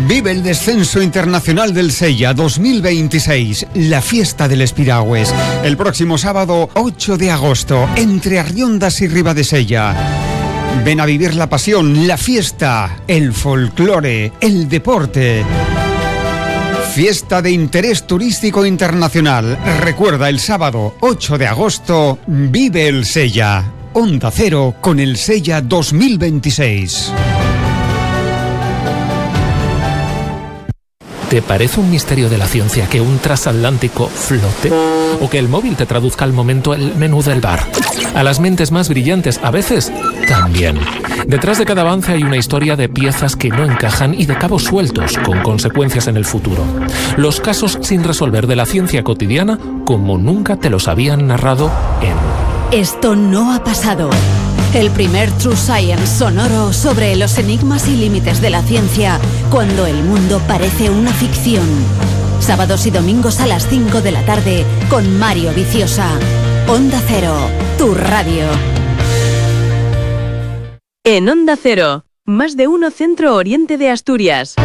Vive el descenso internacional del Sella 2026, la fiesta del Espiragües, el próximo sábado 8 de agosto, entre Arriondas y Ribadesella. Ven a vivir la pasión, la fiesta, el folclore, el deporte. Fiesta de interés turístico internacional. Recuerda, el sábado 8 de agosto, vive el Sella. Onda Cero con el Sella 2026. ¿Te parece un misterio de la ciencia que un transatlántico flote? ¿O que el móvil te traduzca al momento el menú del bar? A las mentes más brillantes, a veces, también. Detrás de cada avance hay una historia de piezas que no encajan y de cabos sueltos, con consecuencias en el futuro. Los casos sin resolver de la ciencia cotidiana, como nunca te los habían narrado en... Esto no ha pasado. El primer True Science sonoro sobre los enigmas y límites de la ciencia cuando el mundo parece una ficción. Sábados y domingos a las 5 de la tarde con Mario Viciosa. Onda Cero, tu radio. En Onda Cero, Más de Uno Centro Oriente de Asturias.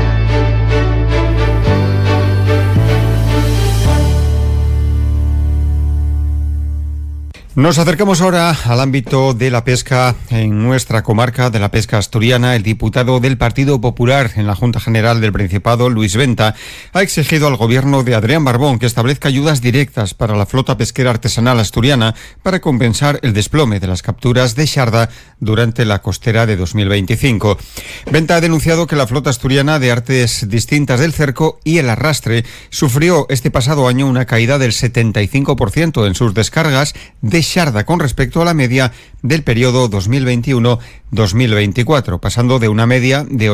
Nos acercamos ahora al ámbito de la pesca en nuestra comarca, de la pesca asturiana. El diputado del Partido Popular en la Junta General del Principado, Luis Venta, ha exigido al gobierno de Adrián Barbón que establezca ayudas directas para la flota pesquera artesanal asturiana para compensar el desplome de las capturas de xarda durante la costera de 2025. Venta ha denunciado que la flota asturiana de artes distintas del cerco y el arrastre sufrió este pasado año una caída del 75% en sus descargas de xarda con respecto a la media del periodo 2021-2024, pasando de una media de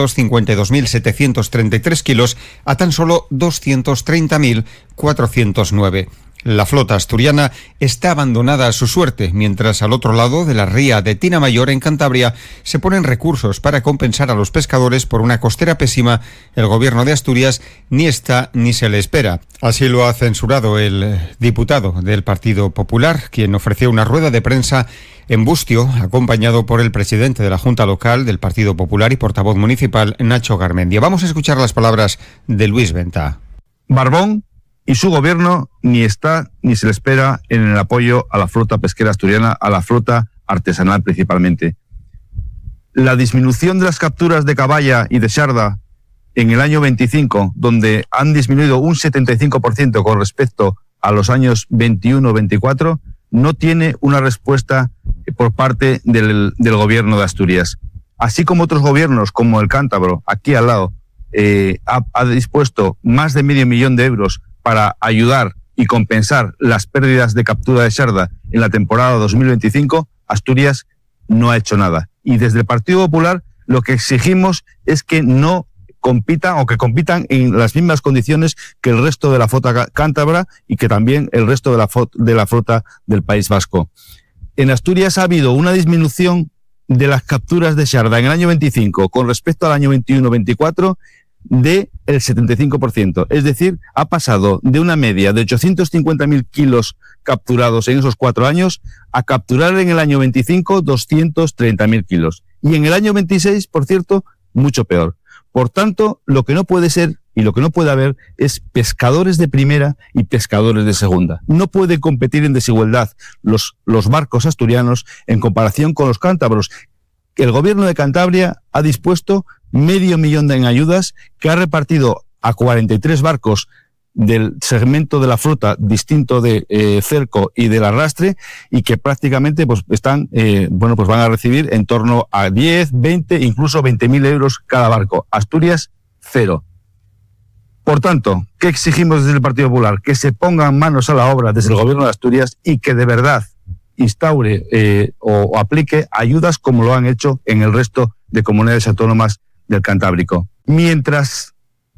852.733 kilos a tan solo 230.409. La flota asturiana está abandonada a su suerte, mientras al otro lado de la ría de Tinamayor, en Cantabria, se ponen recursos para compensar a los pescadores por una costera pésima. El gobierno de Asturias ni está ni se le espera. Así lo ha censurado el diputado del Partido Popular, quien ofreció una rueda de prensa en Bustio, acompañado por el presidente de la Junta Local del Partido Popular y portavoz municipal, Nacho Garmendia. Vamos a escuchar las palabras de Luis Venta. Barbón y su gobierno ni está ni se le espera en el apoyo a la flota pesquera asturiana, a la flota artesanal principalmente. La disminución de las capturas de caballa y de xarda en el año 25, donde han disminuido un 75% con respecto a los años 21-24, no tiene una respuesta por parte del gobierno de Asturias. Así como otros gobiernos, como el cántabro, aquí al lado, ha dispuesto más de 500.000 de euros para ayudar y compensar las pérdidas de captura de xarda en la temporada 2025, Asturias no ha hecho nada. Y desde el Partido Popular lo que exigimos es que no compitan o que compitan en las mismas condiciones que el resto de la flota cántabra y que también el resto de la flota del País Vasco. En Asturias ha habido una disminución de las capturas de xarda en el año 25 con respecto al año 21-24 del 75%. Es decir, ha pasado de una media de 850.000 kilos capturados en esos 4 años a capturar en el año 25 230.000 kilos. Y en el año 26, por cierto, mucho peor. Por tanto, lo que no puede ser y lo que no puede haber es pescadores de primera y pescadores de segunda. No puede competir en desigualdad los barcos asturianos en comparación con los cántabros. El gobierno de Cantabria ha dispuesto 500.000 en ayudas que ha repartido a 43 barcos del segmento de la flota distinto de cerco y del arrastre y que prácticamente pues están pues van a recibir en torno a 10, 20, incluso 20.000 euros cada barco. Asturias, 0. Por tanto, ¿qué exigimos desde el Partido Popular? Que se pongan manos a la obra desde el gobierno de Asturias y que de verdad instaure o aplique ayudas como lo han hecho en el resto de comunidades autónomas del Cantábrico. Mientras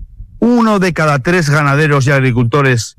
1 de cada 3 ganaderos y agricultores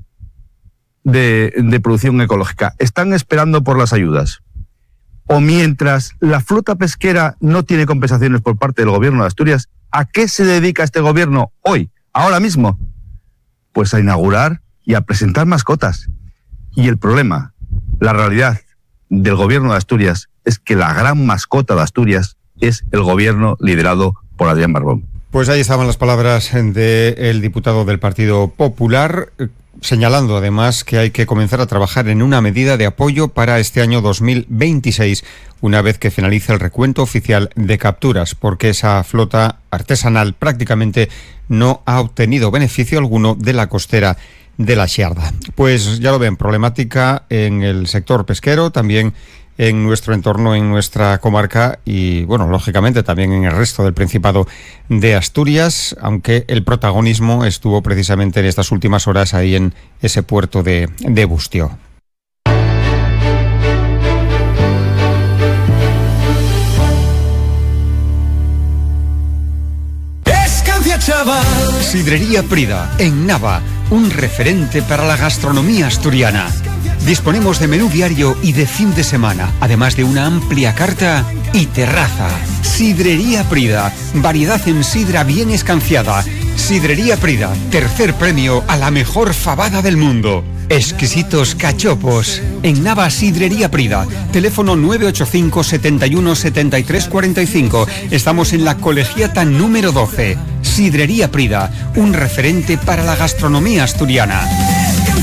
de producción ecológica están esperando por las ayudas, o mientras la flota pesquera no tiene compensaciones por parte del gobierno de Asturias, ¿a qué se dedica este gobierno hoy, ahora mismo? Pues a inaugurar y a presentar mascotas. Y el problema, la realidad del gobierno de Asturias es que la gran mascota de Asturias es el gobierno liderado por Adrián Barbón. Pues ahí estaban las palabras del diputado del Partido Popular, señalando además que hay que comenzar a trabajar en una medida de apoyo para este año 2026, una vez que finalice el recuento oficial de capturas, porque esa flota artesanal prácticamente no ha obtenido beneficio alguno de la costera de la Xarda. Pues ya lo ven, problemática en el sector pesquero, también en nuestro entorno, en nuestra comarca y, bueno, lógicamente también en el resto del Principado de Asturias, aunque el protagonismo estuvo precisamente en estas últimas horas ahí en ese puerto de Bustió. Sidrería Prida, en Nava, un referente para la gastronomía asturiana. Disponemos de menú diario y de fin de semana, además de una amplia carta y terraza. Sidrería Prida, variedad en sidra bien escanciada. Sidrería Prida, tercer premio a la mejor fabada del mundo. Exquisitos cachopos. En Nava, Sidrería Prida. Teléfono 985 71 73 45. Estamos en la Colegiata número 12. Sidrería Prida, un referente para la gastronomía asturiana.